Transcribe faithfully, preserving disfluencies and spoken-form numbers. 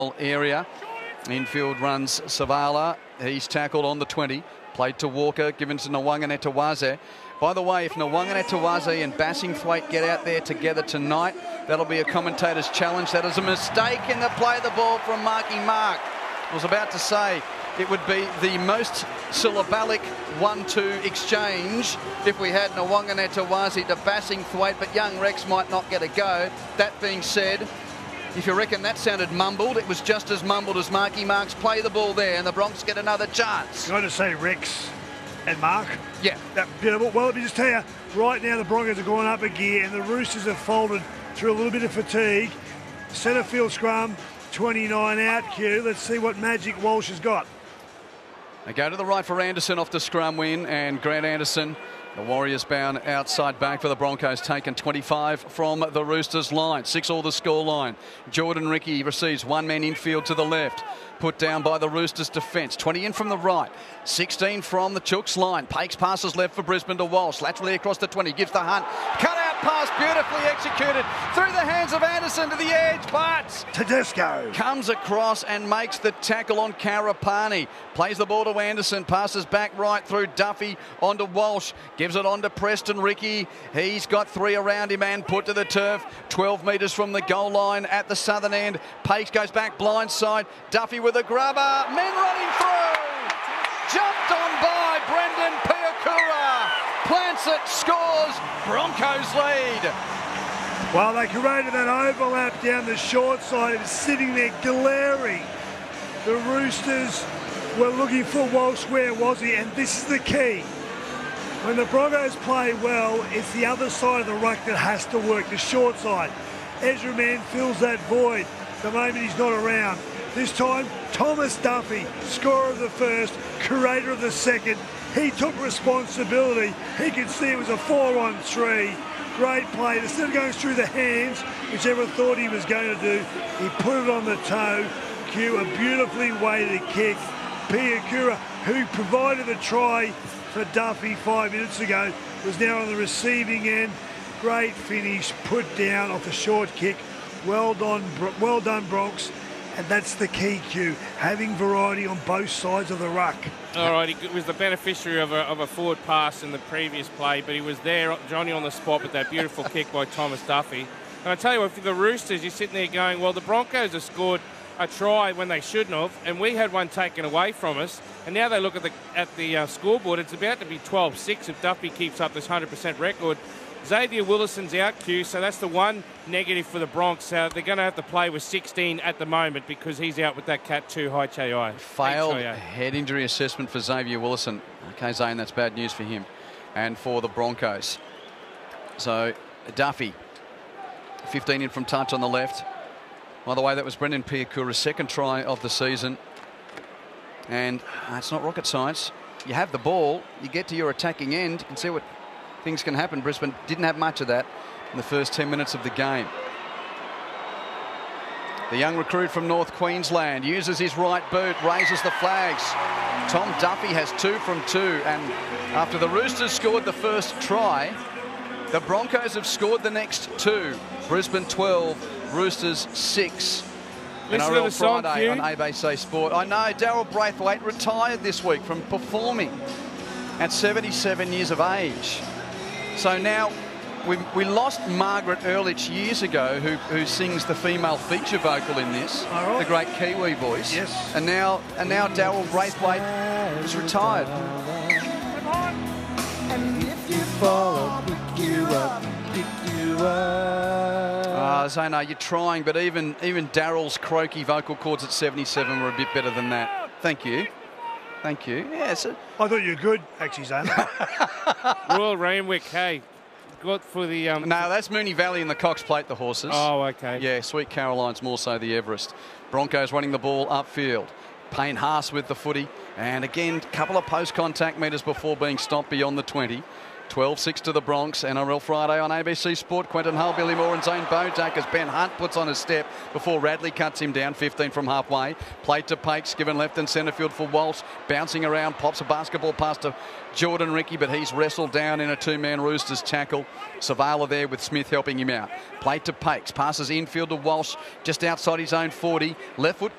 area. Infield runs Savala. He's tackled on the twenty. Played to Walker, given to Nawaqanitawaze. By the way, if Nawaqanitawaze and Bassingthwaite get out there together tonight, that'll be a commentator's challenge. That is a mistake in the play of the ball from Marky Mark. I was about to say it would be the most syllabic one two exchange if we had Nawaqanitawaze to Bassingthwaite, but young Rex might not get a go. That being said, if you reckon that sounded mumbled, it was just as mumbled as Marky Mark's play the ball there, and the Bronx get another chance. You got to say Rex and Mark. Yeah. That beautiful. Well, let me just tell you, right now the Broncos are going up a gear, and the Roosters have folded through a little bit of fatigue. Centre field scrum, twenty-nine out, Q. Let's see what magic Walsh has got. They go to the right for Anderson off the scrum win, and Grant Anderson, the Warriors bound outside back for the Broncos, taken twenty-five from the Roosters line. Six all the score line. Jordan Ricky receives one man infield to the left. Put down by the Roosters defence. twenty in from the right. sixteen from the Chooks line. Pakes passes left for Brisbane to Walsh. Laterally across the twenty. Gives the hunt. Cut out pass beautifully executed through the hands of Anderson to the edge. But Tedesco comes across and makes the tackle on Karapani. Plays the ball to Anderson. Passes back right through Duffy onto Walsh. Gives it on to Preston Ricky. He's got three around him and put to the turf. twelve metres from the goal line at the southern end. Pakes goes back blind side. Duffy with a grubber. Men running through. Jumped on by Brendan Piakura. Plants it, scores. Broncos lead. Well, they created that overlap down the short side. It was sitting there glaring. The Roosters were looking for Walsh. Where was he? And this is the key. When the Broncos play well, it's the other side of the ruck that has to work, the short side. Ezra Mann fills that void the moment he's not around. This time, Thomas Duffy, scorer of the first, curator of the second. He took responsibility. He could see it was a four on three. Great play. Instead of going through the hands, whichever thought he was going to do, he put it on the toe. Q, a beautifully weighted kick. Piakura, who provided the try for Duffy five minutes ago, was now on the receiving end. Great finish, put down off a short kick. Well done, well done, Bronx. And that's the key, Q, having variety on both sides of the ruck. All right, he was the beneficiary of a, of a forward pass in the previous play, but he was there, Johnny, on the spot with that beautiful kick by Thomas Duffy. And I tell you what, for the Roosters, you're sitting there going, well, the Broncos have scored a try when they shouldn't have, and we had one taken away from us. And now they look at the at the uh, scoreboard, it's about to be twelve six if Duffy keeps up this one hundred percent record. Xavier Willison's out, Q, so that's the one negative for the Bronx. Uh, they're going to have to play with sixteen at the moment because he's out with that cat too high H A I. Failed head injury assessment for Xavier Willison. Okay, Zane, that's bad news for him and for the Broncos. So, Duffy, fifteen in from touch on the left. By the way, that was Brendan Piakura's second try of the season. And uh, it's not rocket science. You have the ball, you get to your attacking end, you can see what things can happen. Brisbane didn't have much of that in the first ten minutes of the game. The young recruit from North Queensland uses his right boot, raises the flags. Tom Duffy has two from two, and after the Roosters scored the first try, the Broncos have scored the next two. Brisbane twelve, Roosters six. N R L Friday on A B C Sport. I know Daryl Braithwaite retired this week from performing at seventy-seven years of age. So now we, we lost Margaret Ehrlich years ago, who, who sings the female feature vocal in this, right. The great Kiwi voice. Yes. And now and now Daryl Braithwaite is retired. And if you fall, I'll pick you up, pick you up. Uh, Zana, you're trying, but even even Daryl's croaky vocal cords at seventy-seven were a bit better than that. Thank you. Thank you. Yes. Yeah, I thought you were good, actually, Zana. Royal Randwick, hey, good for the... Um, no, that's Moonee Valley and the Cox Plate, the horses. Oh, okay. Yeah, Sweet Caroline's more so the Everest. Broncos running the ball upfield. Payne Haas with the footy. And again, a couple of post-contact metres before being stopped beyond the twenty. twelve six to the Bronx. N R L Friday on A B C Sport. Quentin Hull, Billy Moore and Zane Bojack as Ben Hunt puts on his step before Radley cuts him down fifteen from halfway. Played to Pakes, given left and centre field for Walsh. Bouncing around, pops a basketball pass to Jordan Ricky, but he's wrestled down in a two-man Roosters tackle. Savala there with Smith helping him out. Played to Pakes, passes infield to Walsh just outside his own forty. Left foot